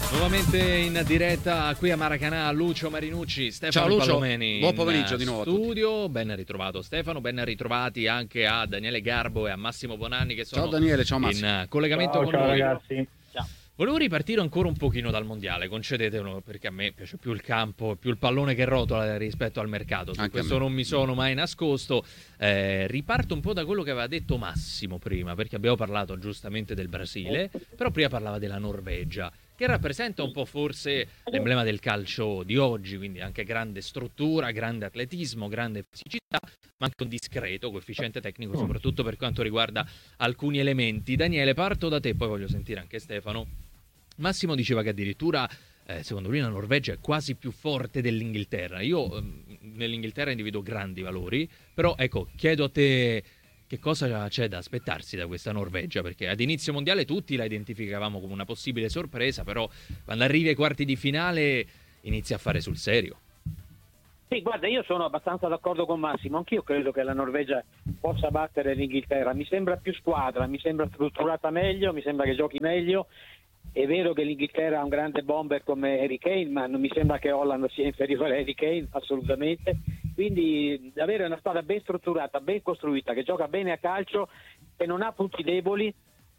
Nuovamente in diretta qui a Maracanã, Lucio Marinucci, Stefano Ciao Lucio, Palomeni buon pomeriggio in di nuovo studio. Ben ritrovato Stefano, ben ritrovati anche a Daniele Garbo e a Massimo Bonanni che sono ciao Daniele, ciao Massimo. in collegamento con Ciao noi. ragazzi. Ciao. Volevo ripartire ancora un pochino dal mondiale, concedetemelo, perché a me piace più il campo, più il pallone che rotola rispetto al mercato. Su Anche questo non mi sono mai nascosto. Riparto un po' da quello che aveva detto Massimo prima, perché abbiamo parlato giustamente del Brasile, però prima parlava della Norvegia, che rappresenta un po' forse l'emblema del calcio di oggi, quindi anche grande struttura, grande atletismo, grande fisicità, ma anche un discreto coefficiente tecnico, soprattutto per quanto riguarda alcuni elementi. Daniele, parto da te, poi voglio sentire anche Stefano. Massimo diceva che addirittura secondo lui la Norvegia è quasi più forte dell'Inghilterra. Io nell'Inghilterra individuo grandi valori, però ecco, chiedo a te che cosa c'è da aspettarsi da questa Norvegia, perché ad inizio mondiale tutti la identificavamo come una possibile sorpresa, però quando arrivi ai quarti di finale inizia a fare sul serio. Sì, guarda, io sono abbastanza d'accordo con Massimo, anch'io credo che la Norvegia possa battere l'Inghilterra, mi sembra più squadra, mi sembra strutturata meglio, mi sembra che giochi meglio. È vero che l'Inghilterra ha un grande bomber come Harry Kane, ma non mi sembra che Holland sia inferiore a Harry Kane, assolutamente. Quindi avere una squadra ben strutturata, ben costruita, che gioca bene a calcio, che non ha punti deboli,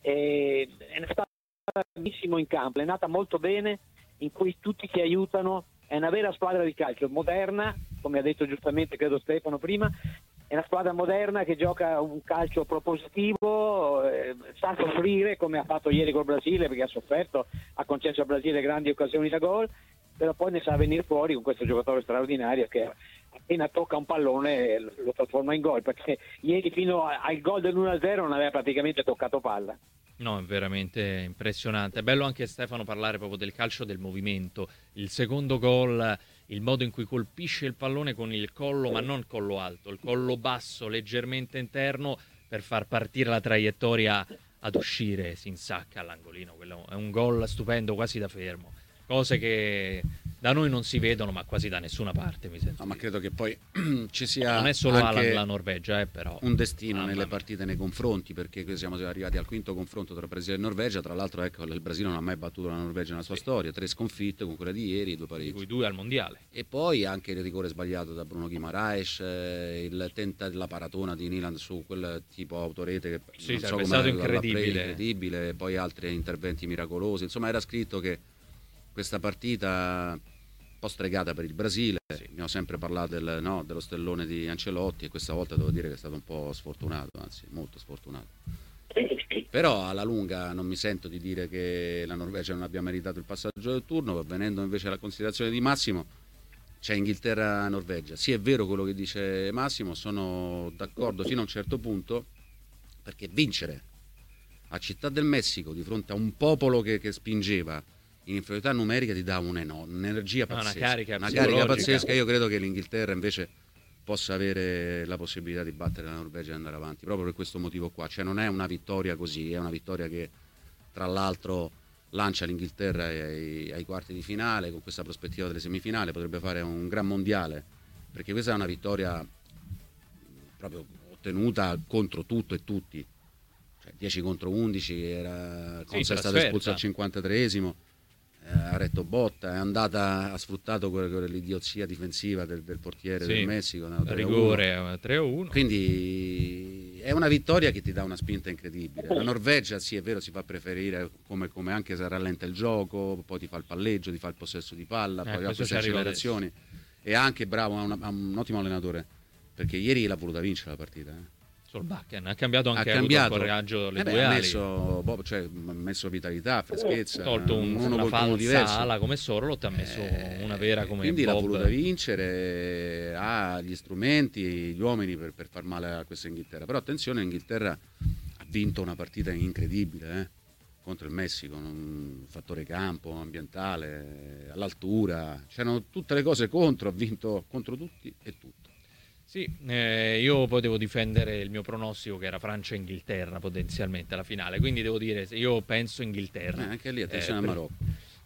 è una squadra benissimo in campo, è nata molto bene, in cui tutti si aiutano, è una vera squadra di calcio, moderna, come ha detto giustamente credo Stefano prima, è una squadra moderna che gioca un calcio propositivo, sa soffrire come ha fatto ieri col Brasile, perché ha sofferto, ha concesso al Brasile grandi occasioni da gol, però poi ne sa venire fuori con questo giocatore straordinario che appena tocca un pallone lo trasforma in gol, perché ieri fino al gol dell'1-0 non aveva praticamente toccato palla. No, è veramente impressionante. È bello anche Stefano parlare proprio del calcio del movimento. Il secondo gol, il modo in cui colpisce il pallone con il collo, ma non il collo alto, il collo basso, leggermente interno, per far partire la traiettoria ad uscire, si insacca all'angolino. Quello è un gol stupendo, quasi da fermo. Cose che da noi non si vedono, ma quasi da nessuna parte, mi sento. No, ma credo che poi ci sia Non è solo anche la Norvegia, però un destino nelle partite, nei confronti, perché siamo arrivati al quinto confronto tra Brasile e Norvegia. Tra l'altro, ecco, il Brasile non ha mai battuto la Norvegia nella sua storia, 3 sconfitte con quella di ieri, 2 di pareggi. cui 2 al mondiale. E poi anche il rigore sbagliato da Bruno Guimaraes, la paratona di Niland su quel tipo autorete che Sì, non so sarebbe come stato incredibile. incredibile, poi altri interventi miracolosi. Insomma, era scritto che questa partita un po' stregata per il Brasile, abbiamo sempre parlato dello stellone di Ancelotti e questa volta devo dire che è stato un po' sfortunato, anzi molto sfortunato. Però alla lunga non mi sento di dire che la Norvegia non abbia meritato il passaggio del turno, venendo invece alla considerazione di Massimo, c'è Inghilterra-Norvegia. Sì, è vero quello che dice Massimo, sono d'accordo fino a un certo punto, perché vincere a Città del Messico di fronte a un popolo che spingeva in inferiorità numerica ti dà un'energia pazzesca, una carica pazzesca. Io credo che l'Inghilterra invece possa avere la possibilità di battere la Norvegia e andare avanti, proprio per questo motivo qua. Cioè non è una vittoria così, è una vittoria che tra l'altro lancia l'Inghilterra ai quarti di finale, con questa prospettiva delle semifinali potrebbe fare un gran mondiale, perché questa è una vittoria proprio ottenuta contro tutto e tutti, cioè 10 contro 11, è stata espulsa al 53esimo, ha retto botta, è andata, ha sfruttato quell'idiozia difensiva del portiere del Messico, rigore 3-1. Quindi è una vittoria che ti dà una spinta incredibile. La Norvegia, sì, è vero, si fa preferire come anche se rallenta il gioco, poi ti fa il palleggio, ti fa il possesso di palla, poi ha queste accelerazioni. E anche bravo, ha un ottimo allenatore, perché ieri l'ha voluta vincere la partita. Solbakken ha cambiato anche il coraggio le due ali, ha messo vitalità, freschezza, tolto una falsa ala come Sorloth, ha messo una vera come quindi Bob. l'ha voluta vincere, ha gli strumenti, gli uomini per far male a questa Inghilterra. Però attenzione, l'Inghilterra ha vinto una partita incredibile contro il Messico, un fattore campo, ambientale, all'altura, c'erano tutte le cose contro, ha vinto contro tutti e tutto. Sì, io poi devo difendere il mio pronostico che era Francia-Inghilterra potenzialmente alla finale, quindi devo dire, io penso Inghilterra. Anche lì attenzione al Marocco.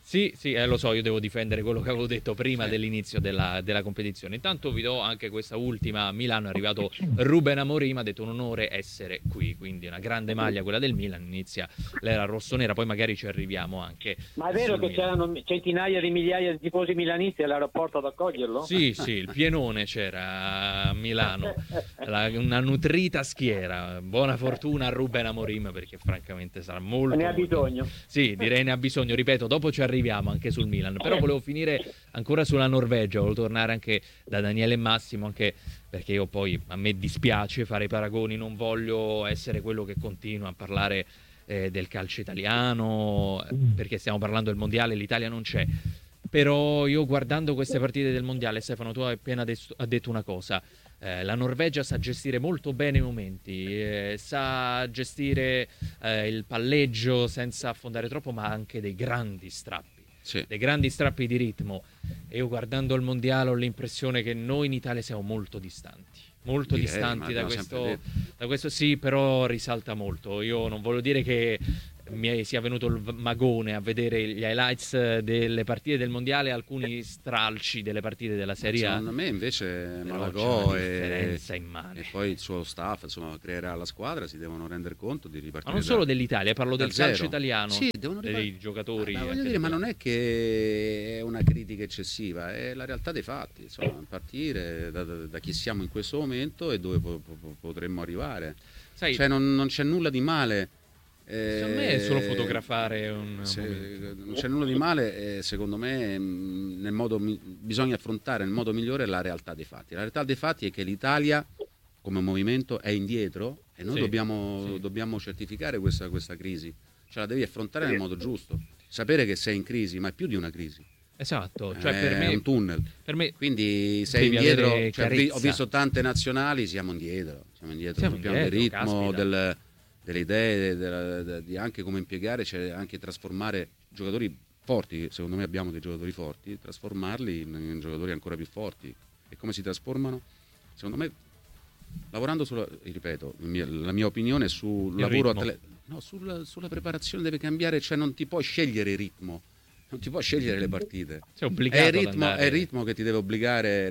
Sì, lo so, io devo difendere quello che avevo detto prima dell'inizio della competizione. Intanto vi do anche questa ultima a Milano, è arrivato Ruben Amorim, ha detto un onore essere qui, quindi una grande maglia quella del Milan, inizia l'era rossonera, poi magari ci arriviamo anche. Ma è vero che c'erano centinaia di migliaia di tifosi milanisti all'aeroporto ad accoglierlo? Sì, il pienone c'era a Milano, una nutrita schiera, buona fortuna a Ruben Amorim perché francamente sarà molto... Ne ha bisogno. Sì, direi ne ha bisogno, ripeto, dopo ci arriviamo anche sul Milan, però volevo finire ancora sulla Norvegia, volevo tornare anche da Daniele e Massimo, anche perché io poi, a me dispiace fare i paragoni, non voglio essere quello che continua a parlare del calcio italiano, perché stiamo parlando del mondiale, l'Italia non c'è, però io guardando queste partite del mondiale, Stefano, tu hai appena detto una cosa. La Norvegia sa gestire molto bene i momenti, sa gestire il palleggio senza affondare troppo, ma anche dei grandi strappi. Sì. Dei grandi strappi di ritmo. E io guardando il mondiale ho l'impressione che noi in Italia siamo molto distanti. Molto distanti da questo, sì, però risalta molto. Io non voglio dire che mi sia venuto il magone a vedere gli highlights delle partite del mondiale, alcuni stralci delle partite della Serie A. Secondo me invece Malagò e poi il suo staff, insomma, creerà la squadra, si devono rendere conto di ripartire. Ma non solo dell'Italia, parlo del calcio italiano, sì, devono dei giocatori. Voglio dire, ma non è che è una critica eccessiva, è la realtà dei fatti, insomma, partire da chi siamo in questo momento e dove potremmo arrivare. Sai, cioè non c'è nulla di male. Secondo me è solo fotografare non c'è nulla di male, secondo me bisogna affrontare nel modo migliore la realtà dei fatti. La realtà dei fatti è che l'Italia come movimento è indietro e noi dobbiamo certificare questa crisi, ce la devi affrontare nel modo giusto, sapere che sei in crisi, ma è più di una crisi. Esatto, cioè per me è un tunnel. Per me quindi sei indietro, ho visto tante nazionali, siamo indietro sul piano del ritmo, delle idee, di anche come impiegare, cioè anche trasformare giocatori forti, secondo me abbiamo dei giocatori forti, trasformarli in giocatori ancora più forti. E come si trasformano? Secondo me lavorando ripeto, la mia opinione sul lavoro sulla preparazione deve cambiare, cioè non ti puoi scegliere il ritmo. Non ti puoi scegliere le partite. È il ritmo che ti deve obbligare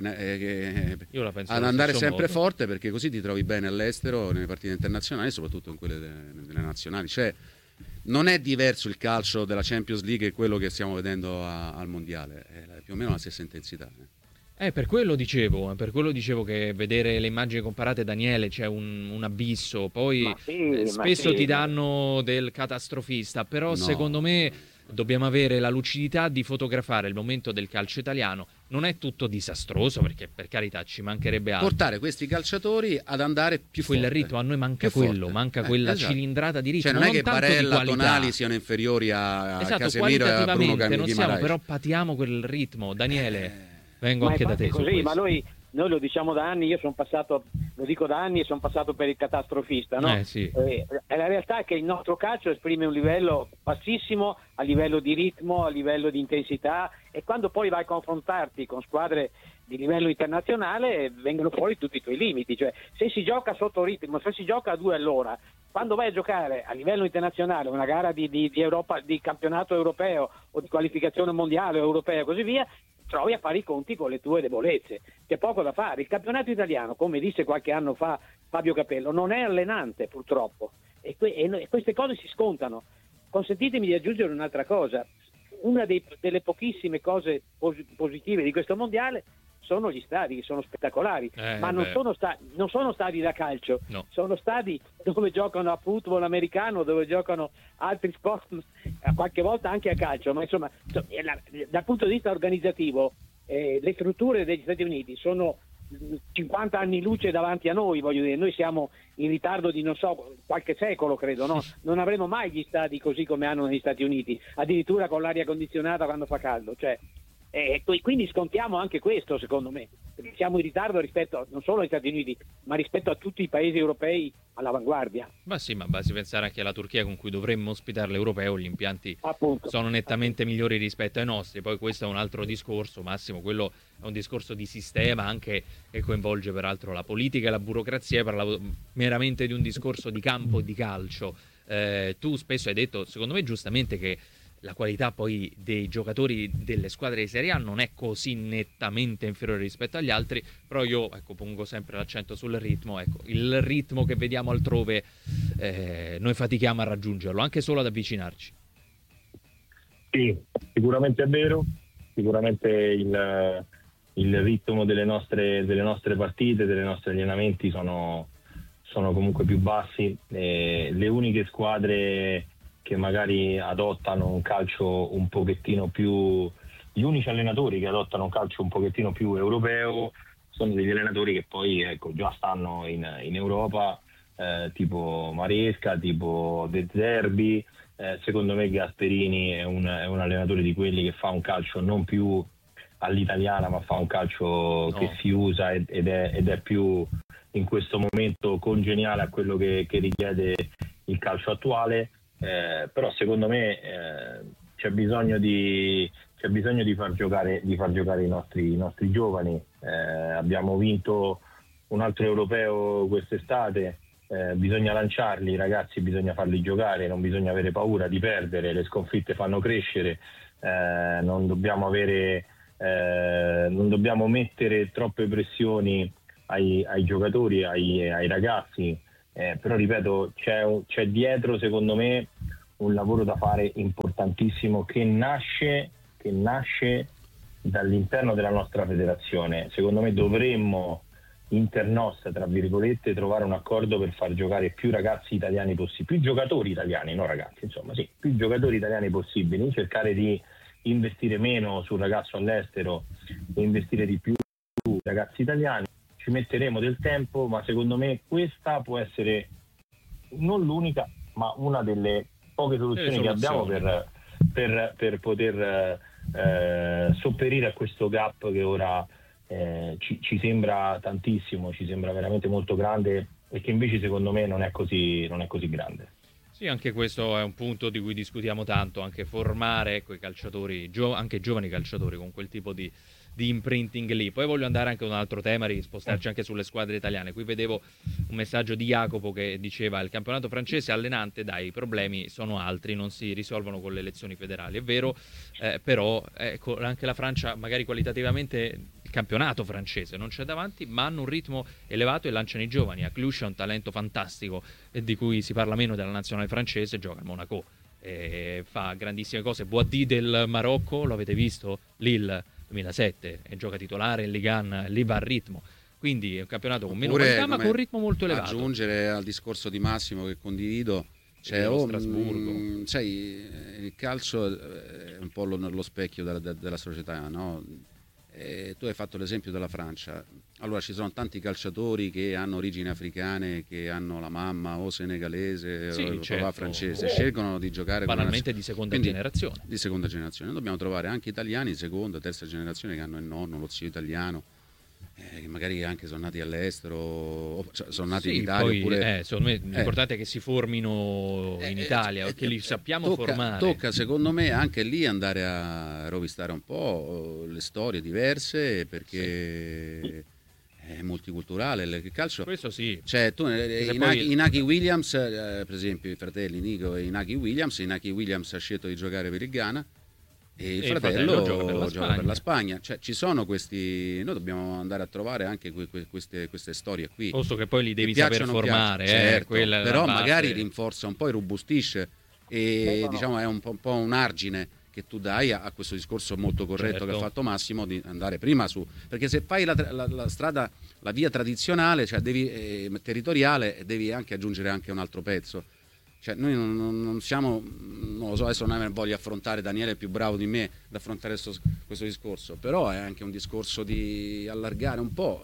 ad andare sempre forte, perché così ti trovi bene all'estero, nelle partite internazionali, soprattutto in quelle delle nazionali. Cioè, non è diverso il calcio della Champions League e quello che stiamo vedendo al Mondiale. È più o meno la stessa intensità. Per quello dicevo che vedere le immagini comparate, Daniele, c'è un abisso. Poi spesso ti danno del catastrofista, però secondo me dobbiamo avere la lucidità di fotografare il momento del calcio italiano. Non è tutto disastroso, perché per carità ci mancherebbe altro. Portare questi calciatori ad andare più forte. Quel ritmo, a noi manca quello, manca quella cilindrata di ritmo. Cioè non è che tanto Barella, Tonali siano inferiori a Casemiro e a Bruno Guimaraes. Non siamo, però patiamo quel ritmo. Daniele, vengo anche da te. Così, ma noi lo diciamo da anni, io sono passato, lo dico da anni, e sono passato per il catastrofista, no? La realtà è che il nostro calcio esprime un livello bassissimo a livello di ritmo, a livello di intensità, e quando poi vai a confrontarti con squadre di livello internazionale vengono fuori tutti i tuoi limiti. Cioè, se si gioca sotto ritmo, se si gioca a 2 all'ora, quando vai a giocare a livello internazionale una gara di Europa, di campionato europeo o di qualificazione mondiale o europea e così via, trovi a fare i conti con le tue debolezze. C'è poco da fare. Il campionato italiano, come disse qualche anno fa Fabio Capello, non è allenante purtroppo, e queste cose si scontano. Consentitemi di aggiungere un'altra cosa. Una delle pochissime cose positive di questo mondiale sono gli stadi, che sono spettacolari, ma non sono stadi da calcio, sono stadi dove giocano a football americano, dove giocano altri sport, qualche volta anche a calcio, ma insomma dal punto di vista organizzativo le strutture degli Stati Uniti sono 50 anni luce davanti a noi, voglio dire, noi siamo in ritardo di qualche secolo, credo, no? Non avremo mai gli stadi così come hanno negli Stati Uniti, addirittura con l'aria condizionata quando fa caldo, cioè quindi scontiamo anche questo, secondo me, perché siamo in ritardo rispetto non solo agli Stati Uniti, ma rispetto a tutti i paesi europei all'avanguardia. Ma sì, ma basti pensare anche alla Turchia, con cui dovremmo ospitare l'europeo, gli impianti sono nettamente migliori rispetto ai nostri. Poi questo è un altro discorso, Massimo, quello è un discorso di sistema anche, che coinvolge peraltro la politica e la burocrazia. Parlavo meramente di un discorso di campo e di calcio. Tu spesso hai detto, secondo me giustamente, che la qualità poi dei giocatori delle squadre di Serie A non è così nettamente inferiore rispetto agli altri, però io pongo sempre l'accento sul ritmo. Il ritmo che vediamo altrove noi fatichiamo a raggiungerlo, anche solo ad avvicinarci. Sì, sicuramente è vero, sicuramente il ritmo delle nostre partite, dei nostri allenamenti sono comunque più bassi. Le uniche squadre che magari adottano un calcio un pochettino più, gli unici allenatori che adottano un calcio un pochettino più europeo sono degli allenatori che poi già stanno in Europa, tipo Maresca, tipo De Zerbi. Secondo me Gasperini è un allenatore di quelli che fa un calcio non più all'italiana, ma fa un calcio che si usa ed è più in questo momento congeniale a quello che richiede il calcio attuale. Però secondo me c'è bisogno di far giocare i nostri giovani. Abbiamo vinto un altro europeo quest'estate, bisogna lanciarli, ragazzi, bisogna farli giocare, non bisogna avere paura di perdere, le sconfitte fanno crescere, non dobbiamo mettere troppe pressioni ai giocatori, ai ragazzi. Però ripeto, c'è dietro secondo me un lavoro da fare importantissimo che nasce dall'interno della nostra federazione. Secondo me dovremmo internos, tra virgolette, trovare un accordo per far giocare più ragazzi italiani possibili, più giocatori italiani, non ragazzi, insomma, sì, più giocatori italiani possibili, cercare di investire meno sul ragazzo all'estero e investire di più sui ragazzi italiani. Ci metteremo del tempo, ma secondo me questa può essere non l'unica, ma una delle poche soluzioni che abbiamo per poter sopperire a questo gap che ora ci sembra tantissimo, ci sembra veramente molto grande e che invece secondo me non è così grande. Sì, anche questo è un punto di cui discutiamo tanto, anche formare i calciatori, anche giovani calciatori con quel tipo di imprinting lì. Poi voglio andare anche a un altro tema, spostarci anche sulle squadre italiane. Qui vedevo un messaggio di Jacopo che diceva: il campionato francese è allenante, dai, i problemi sono altri, non si risolvono con le elezioni federali. È vero, però anche la Francia magari qualitativamente, il campionato francese non c'è davanti, ma hanno un ritmo elevato e lanciano i giovani. A Cluj è un talento fantastico di cui si parla meno della nazionale francese, gioca al Monaco, fa grandissime cose. Boadi del Marocco, lo avete visto? Lille 2007, e gioca titolare in Ligue 1, lì va a ritmo. Quindi è un campionato con meno qualità, ma con un ritmo molto elevato. Aggiungere al discorso di Massimo che condivido, Strasburgo. Sai, il calcio è un po' lo specchio della società, no? Tu hai fatto l'esempio della Francia. Allora ci sono tanti calciatori che hanno origini africane, che hanno la mamma o senegalese o papà francese, scelgono di giocare banalmente di seconda generazione. Di seconda generazione. Dobbiamo trovare anche italiani di seconda, terza generazione che hanno il nonno, lo zio italiano, che magari anche sono nati all'estero, sono nati in Italia. Poi, oppure... secondo me l'importante è che si formino in Italia, che li sappiamo formare. Tocca secondo me anche lì andare a rovistare un po' le storie diverse, perché è multiculturale il calcio. Questo sì. Cioè, tu Inaki Williams, per esempio i fratelli Nico e Inaki Williams ha scelto di giocare per il Ghana e il fratello gioca per la Spagna. Cioè, ci sono questi, noi dobbiamo andare a trovare anche queste storie qui, posto che poi li devi saper formare, certo, però magari rinforza un po' e robustisce e diciamo è un po' un argine che tu dai a questo discorso molto corretto, certo, che ha fatto Massimo, di andare prima su, perché se fai la strada, la via tradizionale, cioè territoriale, devi anche aggiungere anche un altro pezzo. Cioè noi non siamo, non lo so, adesso non voglio affrontare, Daniele è più bravo di me ad affrontare questo discorso, però è anche un discorso di allargare un po',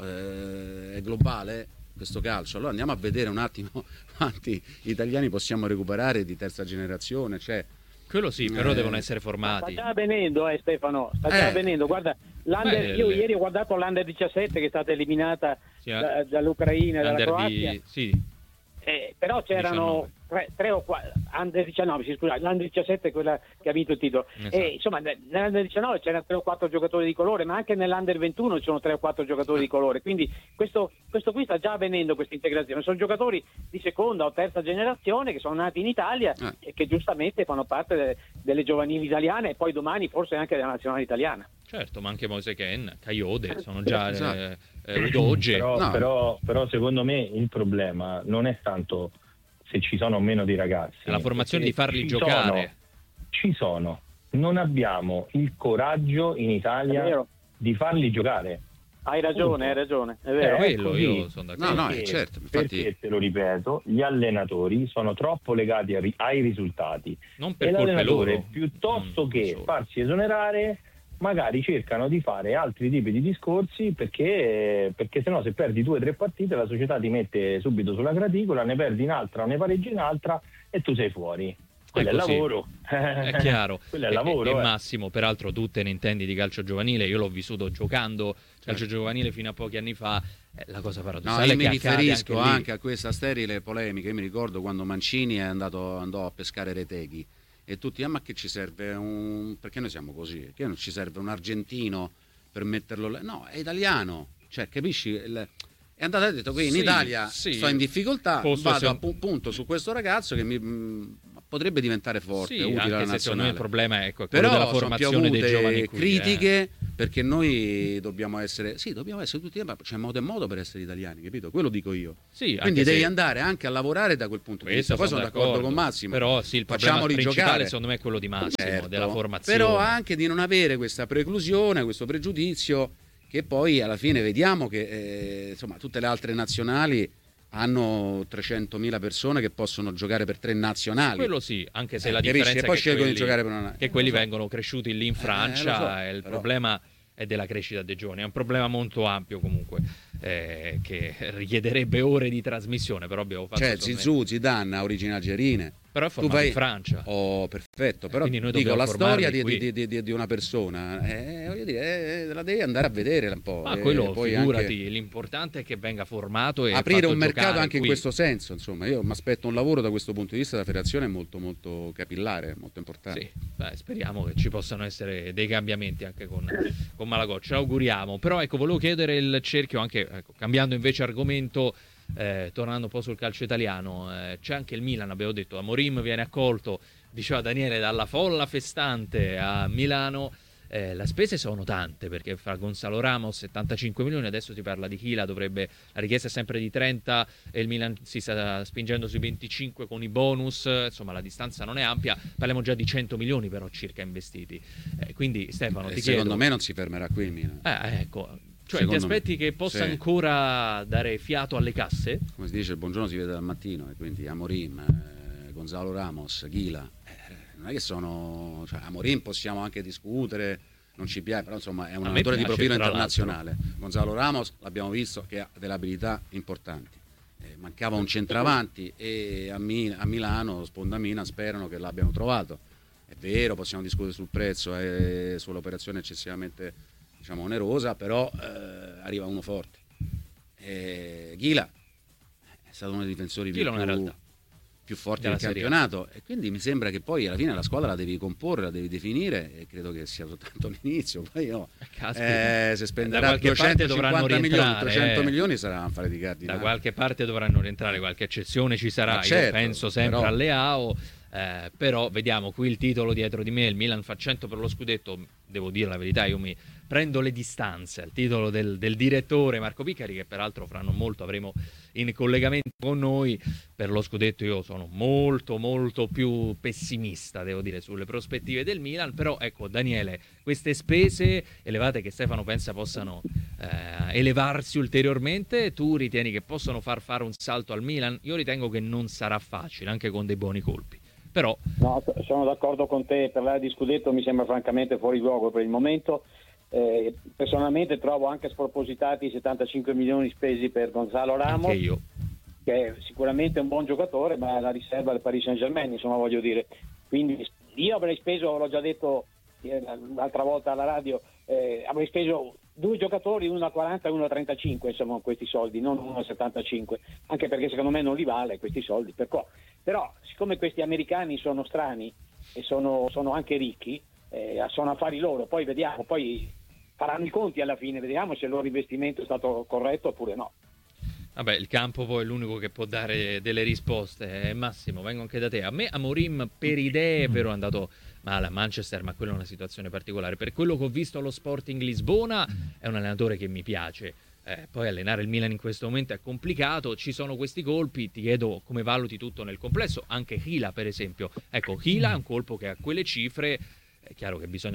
è globale questo calcio. Allora andiamo a vedere un attimo quanti italiani possiamo recuperare di terza generazione, cioè quello sì, però devono essere formati. Sta già avvenendo, Stefano, sta già avvenendo. Guarda, io ieri ho guardato l'Under 17 che è stata eliminata dall'Ucraina e dalla Croazia. Sì. Però c'erano tre o 4 under 19, sì, scusa, l'under 17 è quella che ha vinto il titolo. Esatto. E insomma nell'under 19 c'erano 3 o 4 giocatori di colore, ma anche nell'under 21 ci sono 3 o 4 giocatori di colore, quindi questo qui sta già avvenendo, questa integrazione. Sono giocatori di seconda o terza generazione che sono nati in Italia e che giustamente fanno parte delle giovanili italiane e poi domani forse anche della nazionale italiana. Certo, ma anche Moise Kean, Kayode, sono già Esatto. Udoge. Però secondo me il problema non è tanto se ci sono o meno di ragazzi. È la formazione di farli ci giocare. Ci sono. Non abbiamo il coraggio in Italia di farli giocare. Hai ragione, è vero. Quello così. io sono d'accordo. No, certo. Infatti, Perché, te lo ripeto, gli allenatori sono troppo legati ai risultati. Non per E colpe l'allenatore, loro. piuttosto Non che solo. farsi esonerare, magari cercano di fare altri tipi di discorsi perché sennò se perdi 2 o 3 partite la società ti mette subito sulla graticola, ne perdi un'altra o ne pareggi un'altra e tu sei fuori. Quello è così. lavoro. È chiaro. Quello è lavoro. E Massimo, peraltro tu te ne intendi di calcio giovanile, io l'ho vissuto giocando calcio giovanile fino a pochi anni fa. La cosa no, paradossale io è mi che accade riferisco anche lì. anche a questa sterile polemica. Io mi ricordo quando Mancini andò a pescare Reteghi e tutti, ma che ci serve perché noi siamo così? Perché non ci serve un argentino per metterlo là? No, è italiano, cioè capisci? È andato e ha detto qui in Sì, Italia sì. sto in difficoltà, Posto vado se- appunto su questo ragazzo che potrebbe diventare forte, Sì, utile alla anche se secondo me nazionale. il problema è quello della Però sono più formazione dei giovani avute qui, critiche perché noi dobbiamo essere tutti, ma c'è modo e modo per essere italiani, capito? Quello dico io. Sì, Quindi anche devi se- andare anche a lavorare da quel punto di Questo vista. Poi sono d'accordo con Massimo. Però sì, il problema Facciamoli principale giocare. secondo me è quello di Massimo, Certo. della formazione. Però anche di non avere questa preclusione, questo pregiudizio che poi alla fine vediamo che insomma tutte le altre nazionali hanno 300.000 persone che possono giocare per 3 nazionali. Quello sì, anche se la capisci? differenza E poi è che scelgono di quelli, giocare per una... che quelli vengono cresciuti lì in Francia lo so, e il però- problema è della crescita dei giovani. È un problema molto ampio comunque, che richiederebbe ore di trasmissione, però abbiamo fatto... Cioè secondo me- Zizou, Zidane ha origini algerine. Però è formato in Francia. Oh, perfetto, però Quindi noi dico dobbiamo la storia formarli di una persona, voglio dire, la devi andare a vedere un po'. Ma quello, poi figurati, anche l'importante è che venga formato e aprire fatto un mercato giocare anche qui. in questo senso, insomma, io mi aspetto un lavoro da questo punto di vista della federazione molto molto capillare, molto importante. Sì, speriamo che ci possano essere dei cambiamenti anche con Malagocci, auguriamo. Però ecco, volevo chiedere il cerchio anche, cambiando invece argomento, tornando un po' sul calcio italiano, c'è anche il Milan, abbiamo detto, Amorim viene accolto, diceva Daniele, dalla folla festante a Milano. Le spese sono tante perché fra Gonzalo Ramos 75 milioni, adesso si parla di Chila, la richiesta è sempre di 30 e il Milan si sta spingendo sui 25 con i bonus, insomma la distanza non è ampia, parliamo già di 100 milioni però circa investiti, quindi Stefano ti secondo chiedo, me non si fermerà qui il Milan. ecco, cioè Secondo ti aspetti me, che possa sì. ancora dare fiato alle casse? Come si dice, il buongiorno si vede dal mattino, e quindi Amorim, Gonzalo Ramos, Chila, non è che sono, cioè Amorim possiamo anche discutere, non ci piace, però insomma è un A me allenatore di piace, profilo tra internazionale. Gonzalo Ramos l'abbiamo visto che ha delle abilità importanti. Mancava un centravanti e a Milano, Sponda Milan, sperano che l'abbiano trovato. È vero, possiamo discutere sul prezzo e sull'operazione eccessivamente, diciamo, onerosa, però arriva uno forte. Ghila è stato uno dei difensori Ghila è una realtà più forti della del Serie A. campionato, e quindi mi sembra che poi alla fine la squadra la devi comporre, la devi definire, e credo che sia soltanto l'inizio. Poi Caspita. se spenderà Da qualche parte 250 dovranno milioni, rientrare, 300 milioni sarà un fare di cardinale. Da qualche parte dovranno rientrare, qualche eccezione ci sarà, Ma certo, io penso sempre però- alle AO, però vediamo qui il titolo dietro di me, il Milan fa 100 per lo scudetto, devo dire la verità, io mi prendo le distanze al titolo del direttore Marco Piccari, che peraltro fra non molto avremo in collegamento con noi. Per lo scudetto io sono molto molto più pessimista, devo dire, sulle prospettive del Milan, però ecco Daniele, queste spese elevate che Stefano pensa possano elevarsi ulteriormente, tu ritieni che possono far fare un salto al Milan? Io ritengo che non sarà facile, anche con dei buoni colpi, però No, sono d'accordo con te, parlare di scudetto mi sembra francamente fuori luogo per il momento. Personalmente trovo anche spropositati i 75 milioni spesi per Gonzalo Ramos, anche io. che è sicuramente un buon giocatore, ma è la riserva del Paris Saint-Germain, insomma, voglio dire. Quindi io avrei speso, l'ho già detto l'altra volta alla radio, avrei speso 2 giocatori, uno a 40 e uno a 35, insomma, questi soldi, non uno a 75, anche perché secondo me non li vale questi soldi. Però siccome questi americani sono strani e sono anche ricchi, sono affari loro, poi vediamo, poi faranno i conti alla fine, vediamo se il loro investimento è stato corretto oppure no. Vabbè, il campo poi è l'unico che può dare delle risposte. Massimo, vengo anche da te. A me Amorim per idee è vero è andato male a Manchester, ma quella è una situazione particolare. Per quello che ho visto allo Sporting Lisbona è un allenatore che mi piace. Poi allenare il Milan in questo momento è complicato, ci sono questi colpi, ti chiedo come valuti tutto nel complesso, anche Hila per esempio. Ecco, Hila è un colpo che a quelle cifre, è chiaro che bisogna